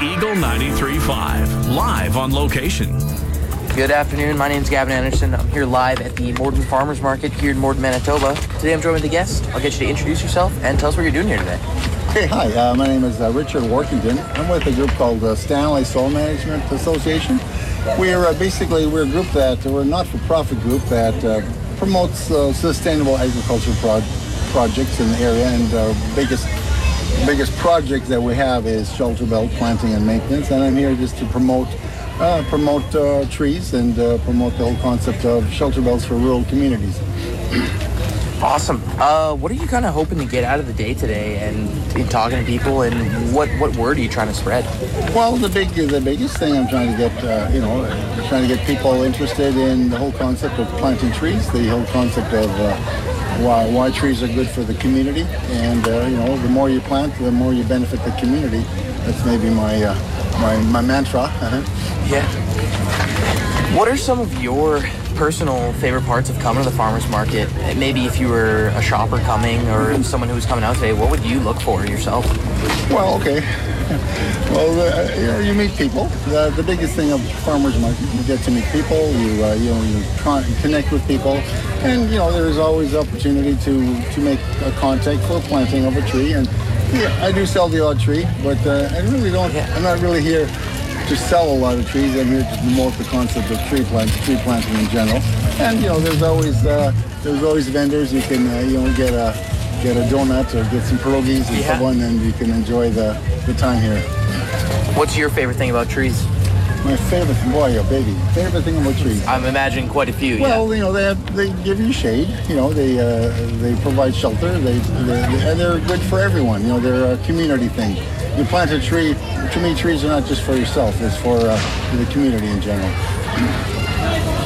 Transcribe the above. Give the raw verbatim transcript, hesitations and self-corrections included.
Eagle ninety-three point five, live on location. Good afternoon. My name is Gavin Anderson. I'm here live at the Morden Farmers Market here in Morden, Manitoba. Today I'm joined with a guest. I'll get you to introduce yourself and tell us what you're doing here today. Hey, hi. Uh, my name is uh, Richard Workington. I'm with a group called uh, Stanley Soil Management Association. We're uh, basically we're a group that we're a not-for-profit group that uh, promotes uh, sustainable agriculture pro- projects in the area, and our biggest biggest project that we have is shelter belt planting and maintenance. And I'm here just to promote uh, promote uh, trees and uh, promote the whole concept of shelter belts for rural communities. Awesome. Uh, what are you kind of hoping to get out of the day today, and in talking to people, and what, what word are you trying to spread? Well, the big the biggest thing I'm trying to get, uh, you know, trying to get people interested in the whole concept of planting trees, the whole concept of uh, why why trees are good for the community, and uh, you know, the more you plant, the more you benefit the community. That's maybe my uh, my my mantra. Uh-huh. Yeah. What are some of your personal favorite parts of coming to the farmers market? Maybe if you were a shopper coming, or someone who was coming out today, what would you look for yourself? Well, okay. Well, uh, you know, you meet people. The, the biggest thing of farmers market, you get to meet people. You uh, you know you con- connect with people, and you know there's always opportunity to to make a contact for planting of a tree. And yeah, I do sell the odd tree, but uh, I really don't. Yeah. I'm not really here to sell a lot of trees. I'm here to promote the concept of tree plant, tree planting in general. And you know, there's always uh, there's always vendors. You can uh, you know get a get a donut or get some pierogies and Yeah. so on, and you can enjoy the, the time here. What's your favorite thing about trees? My favorite, boy, oh baby, favorite thing about trees. I'm imagining quite a few. Well, yeah. you know, they have, they give you shade. You know, they uh, they provide shelter. They, they and they're good for everyone. You know, they're a community thing. You plant a tree. To me, trees are not just for yourself. It's for uh, the community in general.